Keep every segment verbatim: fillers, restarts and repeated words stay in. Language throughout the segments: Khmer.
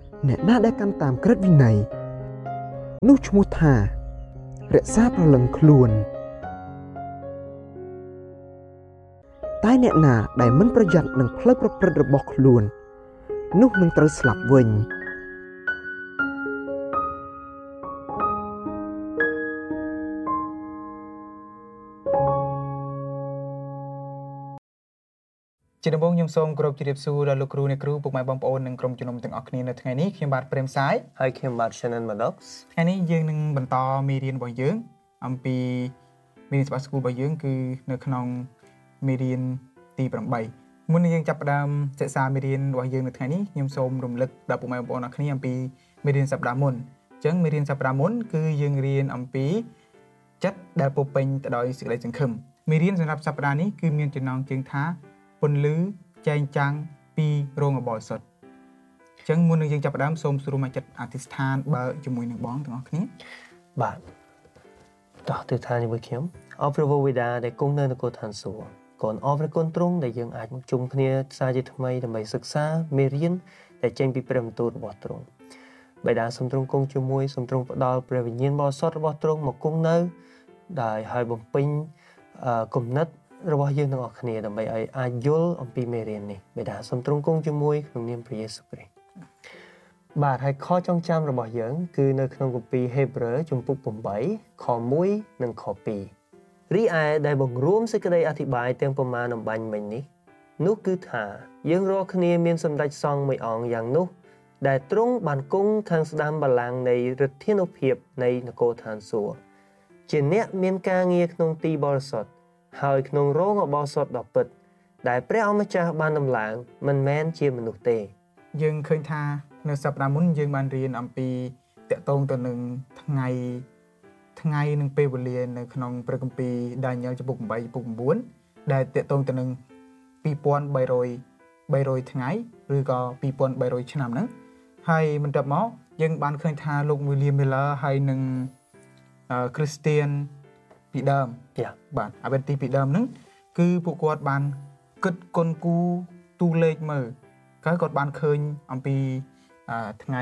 អ្នកណាដែលកាន់តាមក្រឹតវិន័យនោះឈ្មោះថារក្សាប្រលឹងខ្លួនតែអ្នកណាដែលមិនប្រយ័ត្ននឹងផ្លូវប្រព្រឹត្តរបស់ខ្លួននោះនឹងត្រូវស្លាប់វិញជាដំបូងខ្ញុំសូមគោរពជម្រាបសួរដល់លោកគ្រូអ្នកគ្រូពុកម៉ែបងប្អូននិងក្រុមជំនុំទាំងអស់គ្នានៅថ្ងៃនេះខ្ញុំបាទព្រេមសាយហើយខ្ញុំបាទ Shannon Maddox ថ្ងៃនេះយើងនឹងបន្តមេរៀនរបស់យើងអំពីមេរៀនច្បាប់ស្គូលរបស់យើងគឺនៅក្នុងមេរៀនទីeightមុននឹងយើងចាប់ផ្ដើមសិក្សាមេរៀនរបស់យើងនៅថ្ងៃនេះខ្ញុំសូមរំលឹកដល់ពុកម៉ែបងប្អូនអរគ្នាអំពីមេរៀនសប្តាហ៍មុនអញ្ចឹងមេរៀនសប្តាហ៍មុនគឺយើងរៀនអំពីចិត្តដែលពោពេញទៅដោយសេចក្តីសង្ឃឹមមេរៀនសម្រាប់សប្តាហ៍នេះគឺមានចំណងជើងថាពន្លឺចែងចាំងពីរោងរបរសុទ្ធអញ្ចឹងមុននឹងយើងចាប់ផ្ដើមសូមស្រួលមកចិត្តអធិស្ឋានបើជាមួយនឹងបងទាំងអស់គ្នាបាទតោះទិដ្ឋានជាមួយខ្ញុំអរព្រះវរបិតាដែលគង់នៅនគរឋានសួគ៌កូនអរព្រះគុណទ្រង់ដែលយើងអាចមកជុំគ្នាសារជាថ្មីដើម្បីសិក្សាមេរៀនដែលចេញពីព្រះបន្ទូលរបស់ទ្រង់បិតាសូមទ្រង់គង់ជាមួយសូមទ្រង់ផ្ដល់ព្រះវិញ្ញាណបរិសុទ្ធរបស់ទ្រង់មកគង់នៅដែលឲ្យបំពេញគំនិតរបស់យើងទាំងអស់គ្នាដើម្បីឲ្យអាចយល់អំពីមេរៀននេះបិតាសូមទ្រង់គង់ជាមួយក្នុងនាមព្រះយេស៊ូវគ្រីស្ទបាទហើយខចងចាំរបស់យើងគឺនៅក្នុងគម្ពីរហេព្រើរជំពូកeightខoneនិងខtwoរីឯដែលបង្រួមសេចក្តីអធិប្បាយទាំងប្រមាណអំបញ្ញមិញនេះនោះគឺថាយើងរាល់គ្នាមានសម្ដេចសង្ឃមួយអង្គយ៉ាងនោះដែលទ្រង់បានគង់ខាងស្ដាំបល្ល័ង្កនៃឫទ្ធានុភាពនៃនគរឋានសួគ៌ជាអ្នកមានការងារក្នុងទីបរិសុទ្ធហើយក្នុងរោងអបោសុទ្ធដ៏ពិតដែលព្រះអម្ចាស់បានដំឡើងមិនមែនជាមនុស្សទេយើងឃើញថានៅសប្តាហ៍មុនយើងបានរៀនអំពីតកតងទៅនឹងថ្ងៃថ្ងៃនិងពេលវេលានៅក្នុងព្រះគម្ពីរដានីយ៉ែលជំពូកeightជំពូកnineដែលតកតងទៅនឹងtwo thousand three hundredថ្ងៃឬក៏two thousand three hundredឆ្នាំហ្នឹងហើយបន្ទាប់មកយើងបានឃើញថាលោក William Miller ហើយនឹង Christian ពីដើមបាទអាវេនទីពីដើមហ្នឹងគឺពួកគាត់បានគិតគុនគូទូលេខមើលគាត់គាត់បានឃើញអំពីថ្ងៃ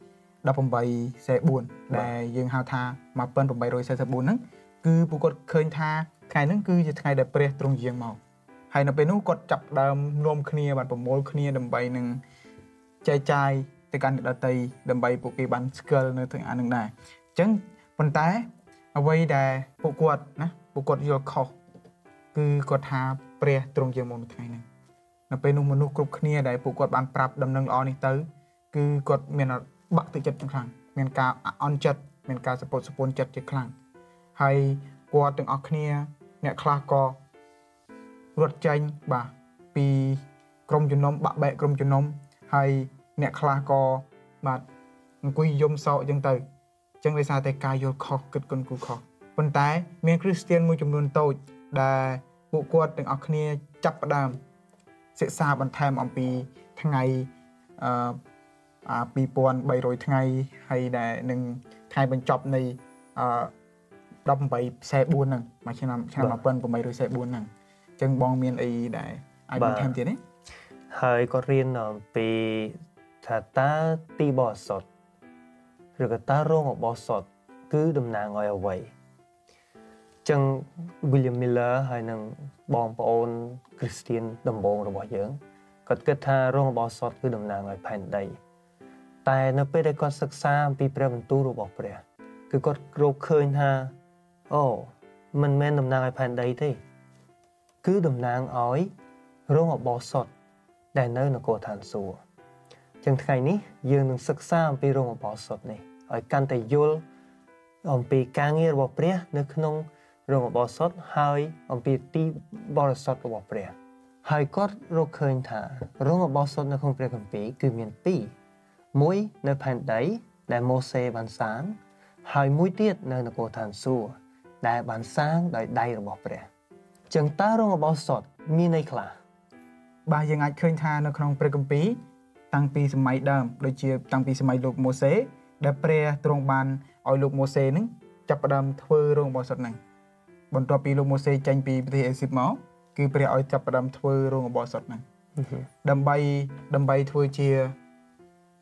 eighteen forty-fourដែលយើងហៅថាeighteen forty-fourហ្នឹងគឺពួកគាត់ឃើញថាថ្ងៃហ្នឹងគឺជាថ្ងៃដែលព្រះទ្រង់យាងមកហើយនៅពេលនោះគាត់ចាប់ដើមនាំគ្នាបានប្រមូលគ្នាដើម្បីនឹងចែកចាយទៅកាន់អ្នកដទៃដើម្បីពួកគេបានស្គាល់នៅថ្ងៃហ្នឹងដែរអញ្ចឹងប៉ុន្តែអ្វីដែលពួកគាត់ណាពួកគាត់យល់ខុសគឺគាត់ថាព្រះទ្រង់យាងមកនៅថ្ងៃហ្នឹងនៅពេលនោះមនុស្សគ្រប់គ្នាដែលពួកគាត់បានប្រាប់ដំណឹងល្អនេះទៅគឺគាត់មានបាក់ទឹកចិត្តខ្លាំងមានការអន់ចិត្តមានការសពុតសពុនចិត្តជាខ្លាំងហើយគាត់ទាំងអស់គ្នាអ្នកខ្លះក៏រត់ចេញបាទពីក្រុមជំនុំបាក់បែកក្រុមជំនុំហើយអ្នកខ្លះក៏បាទអង្គុយយំសោកអញ្ចឹងទៅអញ្ចឹងដោយសារតែការយល់ខុសគិតគុនគូខុសប៉ុន្តែមានគ្រីស្ទានមួយចំនួនតូចដែលពួកគាត់ទាំងអស់គ្នាចាប់ផ្ដើមសិក្សាបន្ថែមអំពីថ្ងៃអឺអាtwo thousand three hundredថ្ងៃហើយដែលនឹងថ្ងៃបញ្ចប់នៃអឺeighteen forty-fourហ្នឹងមួយឆ្នាំឆ្នាំeighteen forty-fourហ្នឹងអញ្ចឹងបងមានអីដែលអាចបន្ថែមទៀតទេហើយគាត់រៀនអំពីថាតើទីបរិសុទ្ធឬក៏តើរោងអបោសុទ្ធគឺតំណាងឲ្យអ្វីចឹង William Miller ហើយនឹងបងប្អូន Christian ដំបូងរបស់យើងគាត់គិតថារោងអបោសុទ្ធគឺតំណាងឲ្យផែនដីតែនៅពេលដែលគាត់សិក្សាអំពីព្រះបន្ទូលរបស់ព្រះគឺគាត់រកឃើញថាអូមិនមែនតំណាងឲ្យផែនដីទេគឺតំណាងឲ្យរោងអបោសុទ្ធដែលនៅនគរឋានសួគ៌ចឹងថ្ងៃនេះយើងនឹងសិក្សាអំពីរោងអបោសុទ្ធនេះឲ្យកាន់តែយល់អំពីការងាររបស់ព្រះនៅក្នុងរោងអបោសុទ្ធហើយអំពីទីបរិសុទ្ធរបស់ព្រះហើយគាត់រកឃើញថារោងអបោសុទ្ធនៅក្នុងព្រះគម្ពីរគឺមានពីរមួយនៅផែនដីដែលម៉ូសេបានសាងហើយមួយទៀតនៅនគរឋានសួគ៌ដែលបានសាងដោយដៃរបស់ព្រះចឹងតើរោងអបោសុទ្ធមានន័យខ្លះបាទយើងអាចឃើញថានៅក្នុងព្រះគម្ពីរតាំងពីសម័យដើមដូចជាតាំងពីសម័យលោកម៉ូសេដែលព្រះទ្រង់បានឲ្យលោកម៉ូសេនឹងចាប់ផ្ដើមធ្វើរោងអបោសុទ្ធហ្នឹងបន្ទាប់ពីលោកម៉ូសេចេញពីប្រទេសអេស៊ីបមកគឺព្រះឲ្យចាប់ផ្ដើមធ្វើរោងអបោសុទ្ធហ្នឹងដើម្បីដើម្បីធ្វើជាអ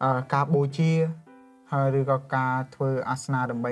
ការបូជាហើយឬក៏ការធ្វើអាសនៈដើម្បី